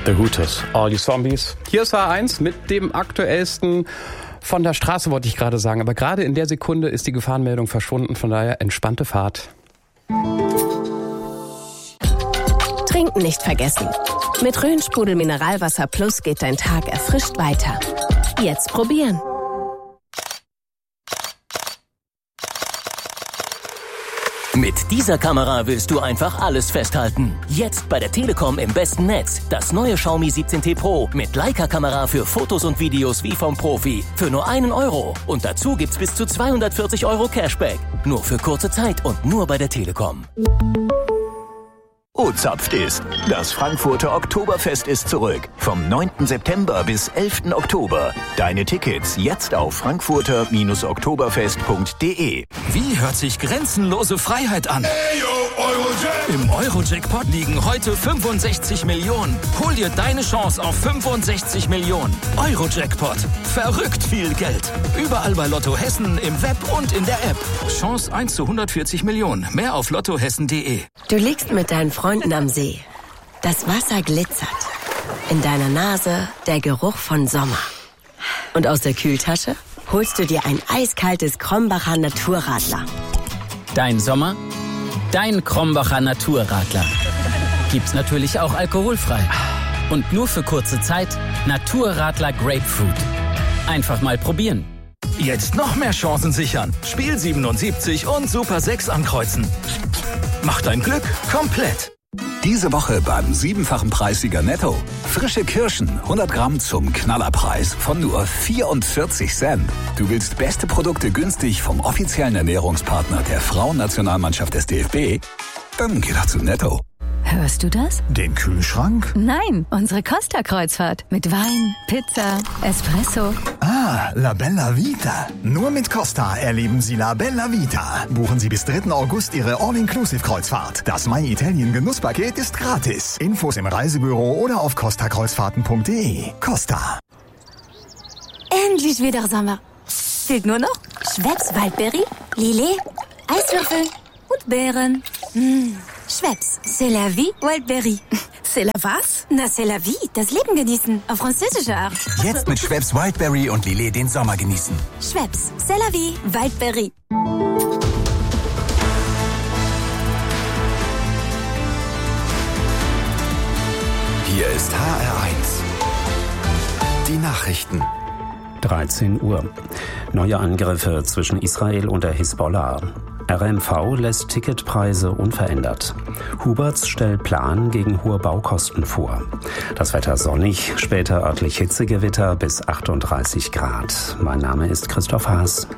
The Hooters, All You Zombies. Hier ist A1 mit dem aktuellsten von der Straße, wollte ich gerade sagen. Aber gerade in der Sekunde ist die Gefahrenmeldung verschwunden, von daher entspannte Fahrt. Trinken nicht vergessen. Mit Rhön-Sprudel Mineralwasser Plus geht dein Tag erfrischt weiter. Jetzt probieren. Mit dieser Kamera willst du einfach alles festhalten. Jetzt bei der Telekom im besten Netz. Das neue Xiaomi 17T Pro mit Leica-Kamera für Fotos und Videos wie vom Profi. Für nur 1 Euro. Und dazu gibt's bis zu 240 Euro Cashback. Nur für kurze Zeit und nur bei der Telekom. O-Zapft ist. Das Frankfurter Oktoberfest ist zurück. Vom 9. September bis 11. Oktober. Deine Tickets jetzt auf frankfurter-oktoberfest.de. Wie hört sich grenzenlose Freiheit an? Im Euro-Jackpot liegen heute 65 Millionen. Hol dir deine Chance auf 65 Millionen. Euro-Jackpot. Verrückt viel Geld. Überall bei Lotto Hessen, im Web und in der App. Chance 1 zu 140 Millionen. Mehr auf lottohessen.de. Du liegst mit deinen Freunden am See. Das Wasser glitzert. In deiner Nase der Geruch von Sommer. Und aus der Kühltasche holst du dir ein eiskaltes Krombacher Naturradler. Dein Sommer? Dein Krombacher Naturradler. Gibt's natürlich auch alkoholfrei. Und nur für kurze Zeit Naturradler Grapefruit. Einfach mal probieren. Jetzt noch mehr Chancen sichern. Spiel 77 und Super 6 ankreuzen. Mach dein Glück komplett. Diese Woche beim 7-fachen Preissieger Netto. Frische Kirschen, 100 Gramm zum Knallerpreis von nur 44 Cent. Du willst beste Produkte günstig vom offiziellen Ernährungspartner der Frauennationalmannschaft des DFB? Dann geh doch zu Netto. Hörst du das? Den Kühlschrank? Nein, unsere Costa-Kreuzfahrt. Mit Wein, Pizza, Espresso. Ah, La Bella Vita. Nur mit Costa erleben Sie La Bella Vita. Buchen Sie bis 3. August Ihre All-Inclusive-Kreuzfahrt. Das My Italien Genusspaket ist gratis. Infos im Reisebüro oder auf costakreuzfahrten.de. Costa. Endlich wieder Sommer. Fehlt nur noch Schweppes Waldberry, Lillet, Eiswürfel und Beeren. Schweppes, c'est la vie, Wildberry. C'est la was? Na, c'est la vie, das Leben genießen, auf französische Art. Jetzt mit Schweppes Wildberry und Lillet den Sommer genießen. Schweppes, c'est la vie, Wildberry. Hier ist HR1. Die Nachrichten. 13 Uhr. Neue Angriffe zwischen Israel und der Hisbollah. RMV lässt Ticketpreise unverändert. Huberts stellt Plan gegen hohe Baukosten vor. Das Wetter sonnig, später örtlich Hitzegewitter bis 38 Grad. Mein Name ist Christoph Haas.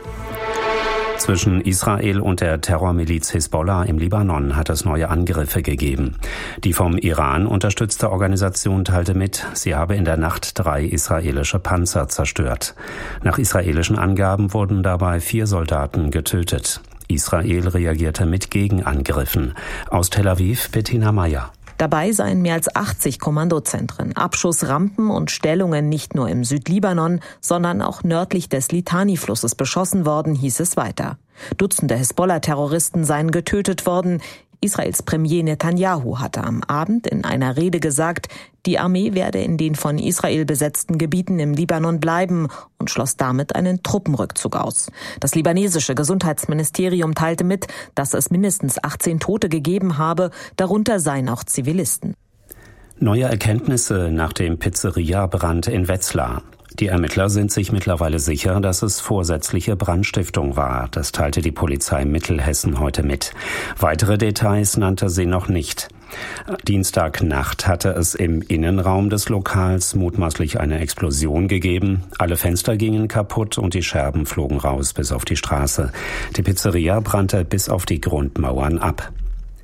Zwischen Israel und der Terrormiliz Hisbollah im Libanon hat es neue Angriffe gegeben. Die vom Iran unterstützte Organisation teilte mit, sie habe in der Nacht 3 israelische Panzer zerstört. Nach israelischen Angaben wurden dabei 4 Soldaten getötet. Israel reagierte mit Gegenangriffen. Aus Tel Aviv Bettina Meyer. Dabei seien mehr als 80 Kommandozentren, Abschussrampen und Stellungen nicht nur im Südlibanon, sondern auch nördlich des Litani-Flusses beschossen worden, hieß es weiter. Dutzende Hisbollah-Terroristen seien getötet worden. Israels Premier Netanyahu hatte am Abend in einer Rede gesagt, die Armee werde in den von Israel besetzten Gebieten im Libanon bleiben und schloss damit einen Truppenrückzug aus. Das libanesische Gesundheitsministerium teilte mit, dass es mindestens 18 Tote gegeben habe, darunter seien auch Zivilisten. Neue Erkenntnisse nach dem Pizzeria-Brand in Wetzlar. Die Ermittler sind sich mittlerweile sicher, dass es vorsätzliche Brandstiftung war. Das teilte die Polizei Mittelhessen heute mit. Weitere Details nannte sie noch nicht. Dienstagnacht hatte es im Innenraum des Lokals mutmaßlich eine Explosion gegeben. Alle Fenster gingen kaputt und die Scherben flogen raus bis auf die Straße. Die Pizzeria brannte bis auf die Grundmauern ab.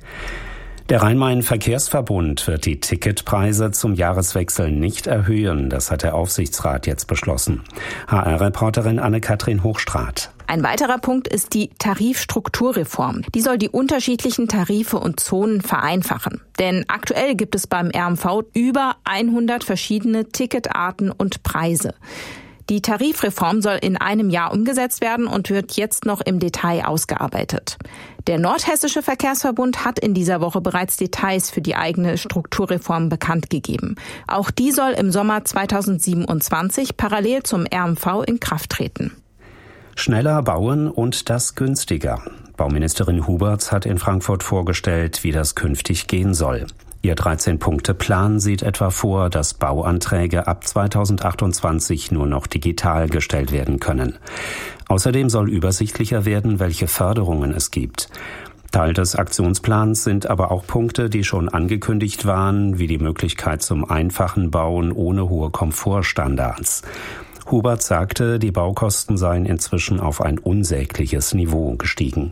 Der Rhein-Main-Verkehrsverbund wird die Ticketpreise zum Jahreswechsel nicht erhöhen. Das hat der Aufsichtsrat jetzt beschlossen. HR-Reporterin Anne-Kathrin Hochstraat. Ein weiterer Punkt ist die Tarifstrukturreform. Die soll die unterschiedlichen Tarife und Zonen vereinfachen. Denn aktuell gibt es beim RMV über 100 verschiedene Ticketarten und Preise. Die Tarifreform soll in einem Jahr umgesetzt werden und wird jetzt noch im Detail ausgearbeitet. Der Nordhessische Verkehrsverbund hat in dieser Woche bereits Details für die eigene Strukturreform bekannt gegeben. Auch die soll im Sommer 2027 parallel zum RMV in Kraft treten. Schneller bauen und das günstiger. Bauministerin Huberts hat in Frankfurt vorgestellt, wie das künftig gehen soll. Ihr 13-Punkte-Plan sieht etwa vor, dass Bauanträge ab 2028 nur noch digital gestellt werden können. Außerdem soll übersichtlicher werden, welche Förderungen es gibt. Teil des Aktionsplans sind aber auch Punkte, die schon angekündigt waren, wie die Möglichkeit zum einfachen Bauen ohne hohe Komfortstandards. Hubert sagte, die Baukosten seien inzwischen auf ein unsägliches Niveau gestiegen.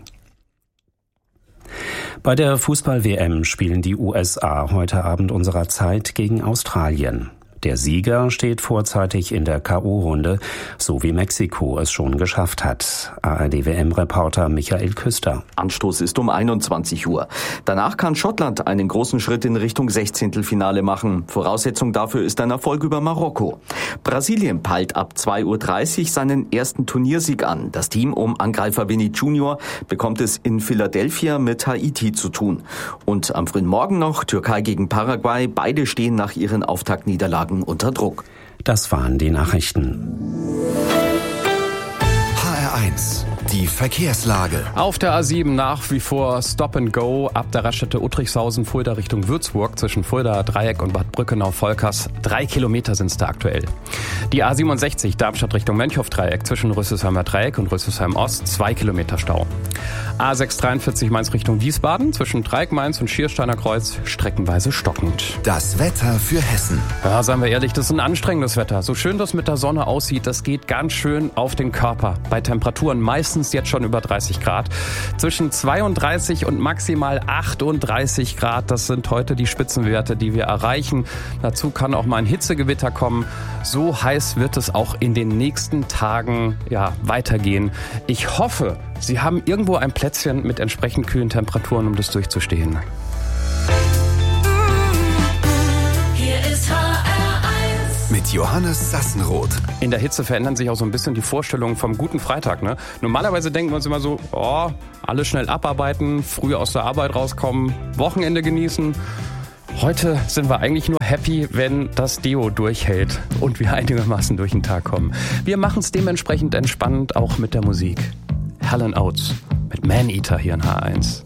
Bei der Fußball-WM spielen die USA heute Abend unserer Zeit gegen Australien. Der Sieger steht vorzeitig in der K.O.-Runde, so wie Mexiko es schon geschafft hat. ARD-WM-Reporter Michael Küster. Anstoß ist um 21 Uhr. Danach kann Schottland einen großen Schritt in Richtung 16. machen. Voraussetzung dafür ist ein Erfolg über Marokko. Brasilien peilt ab 2:30 Uhr seinen ersten Turniersieg an. Das Team um Angreifer Vini Junior bekommt es in Philadelphia mit Haiti zu tun. Und am frühen Morgen noch Türkei gegen Paraguay. Beide stehen nach ihren Auftaktniederlagen unter Druck. Das waren die Nachrichten. HR1, die Verkehrslage. Auf der A7 nach wie vor Stop and Go ab der Raststätte Uttrichshausen, Fulda Richtung Würzburg zwischen Fulda Dreieck und Bad Brückenau-Volkers. 3 Kilometer sind es da aktuell. Die A67 Darmstadt Richtung Mönchhof-Dreieck zwischen Rüsselsheimer Dreieck und Rüsselsheim Ost, 2 Kilometer Stau. A643 Mainz Richtung Wiesbaden zwischen Dreieck-Mainz und Schiersteiner Kreuz streckenweise stockend. Das Wetter für Hessen. Ja, seien wir ehrlich, das ist ein anstrengendes Wetter. So schön das mit der Sonne aussieht, das geht ganz schön auf den Körper. Bei Temperaturen meistens jetzt schon über 30 Grad. Zwischen 32 und maximal 38 Grad, das sind heute die Spitzenwerte, die wir erreichen. Dazu kann auch mal ein Hitzegewitter kommen. So heiß wird es auch in den nächsten Tagen weitergehen. Ich hoffe, Sie haben irgendwo ein Plätzchen mit entsprechend kühlen Temperaturen, um das durchzustehen. Hier ist HR1 mit Johannes Sassenroth. In der Hitze verändern sich auch so ein bisschen die Vorstellungen vom guten Freitag. Ne? Normalerweise denken wir uns immer so, alles schnell abarbeiten, früh aus der Arbeit rauskommen, Wochenende genießen. Heute sind wir eigentlich nur happy, wenn das Deo durchhält und wir einigermaßen durch den Tag kommen. Wir machen es dementsprechend entspannend auch mit der Musik. Helen Oates mit Man Eater hier in HR1.